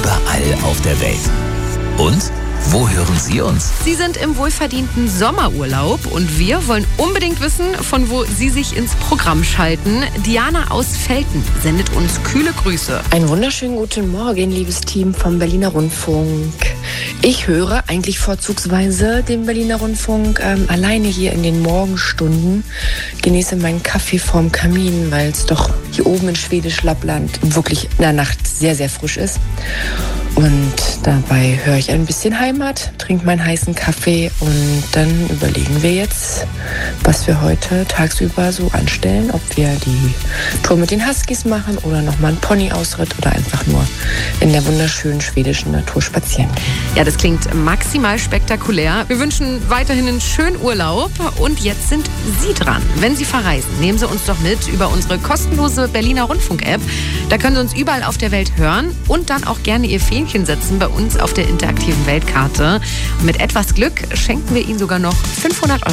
überall auf der Welt. Und wo hören Sie uns? Sie sind im wohlverdienten Sommerurlaub und wir wollen unbedingt wissen, von wo Sie sich ins Programm schalten. Diana aus Velten sendet uns kühle Grüße. Einen wunderschönen guten Morgen, liebes Team vom Berliner Rundfunk. Ich höre eigentlich vorzugsweise den Berliner Rundfunk alleine hier in den Morgenstunden. Genieße meinen Kaffee vorm Kamin, weil es doch hier oben in Schwedisch Lappland wirklich in der Nacht sehr, sehr frisch ist. Und dabei höre ich ein bisschen Heimat, trinke meinen heißen Kaffee und dann überlegen wir jetzt, was wir heute tagsüber so anstellen. Ob wir die Tour mit den Huskies machen oder nochmal einen Pony-Ausritt oder einfach nur in der wunderschönen schwedischen Natur spazieren gehen. Ja, das klingt maximal spektakulär. Wir wünschen weiterhin einen schönen Urlaub und jetzt sind Sie dran. Wenn Sie verreisen, nehmen Sie uns doch mit über unsere kostenlose Berliner Rundfunk-App. Da können Sie uns überall auf der Welt hören und dann auch gerne Ihr Fähnchen setzen bei uns auf der interaktiven Weltkarte. Und mit etwas Glück schenken wir Ihnen sogar noch 500 €